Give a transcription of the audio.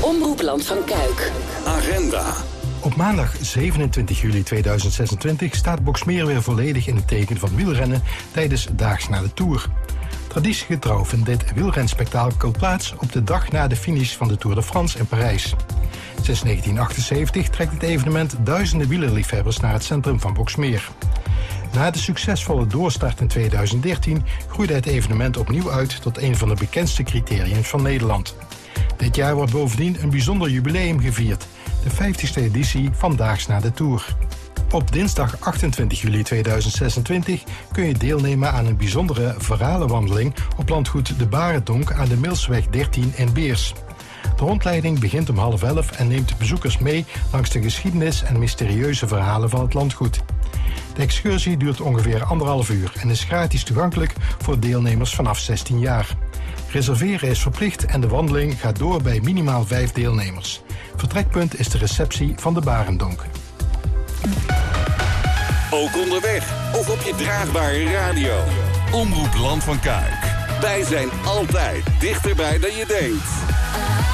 Omroep Land van Kuik. Agenda. Op maandag 27 juli 2026 staat Boxmeer weer volledig in het teken van wielrennen tijdens Daags na de Tour. Traditiegetrouw vindt dit wielrenspektakel plaats op de dag na de finish van de Tour de France in Parijs. Sinds 1978 trekt het evenement duizenden wielerliefhebbers naar het centrum van Boxmeer. Na de succesvolle doorstart in 2013 groeide het evenement opnieuw uit tot een van de bekendste criteriums van Nederland. Dit jaar wordt bovendien een bijzonder jubileum gevierd, de 50ste editie van Daags na de Tour. Op dinsdag 28 juli 2026 kun je deelnemen aan een bijzondere verhalenwandeling op landgoed De Barendonk aan de Milsweg 13 in Beers. De rondleiding begint om 10:30 en neemt bezoekers mee langs de geschiedenis en mysterieuze verhalen van het landgoed. De excursie duurt ongeveer 1,5 uur en is gratis toegankelijk voor deelnemers vanaf 16 jaar. Reserveren is verplicht en de wandeling gaat door bij minimaal 5 deelnemers. Vertrekpunt is de receptie van De Barendonk. Ook onderweg of op je draagbare radio. Omroep Land van Kuik. Wij zijn altijd dichterbij dan je denkt.